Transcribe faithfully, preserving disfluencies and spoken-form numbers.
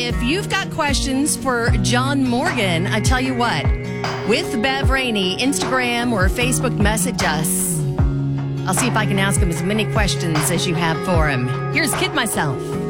if you've got questions for John Morgan, I tell you what, with Bev Rainey, Instagram or Facebook message us. I'll see if I can ask him as many questions as you have for him. Here's Kid Myself.